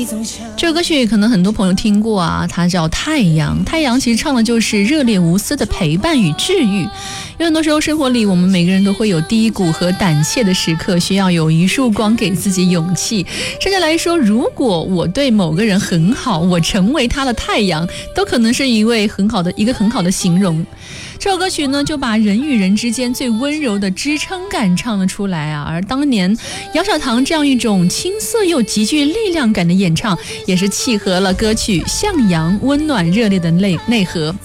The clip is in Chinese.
这首歌曲可能很多朋友听过啊，它叫《太阳》。太阳其实唱的就是热烈无私的陪伴与治愈。有很多时候生活里我们每个人都会有低谷和胆怯的时刻，需要有一束光给自己勇气。甚至来说，如果我对某个人很好，我成为他的太阳，都可能是一个很好的形容。这首歌曲呢，就把人与人之间最温柔的支撑感唱了出来啊。而当年姚小棠这样一种青涩又极具力量感的演唱，也是契合了歌曲向阳温暖热烈的内核。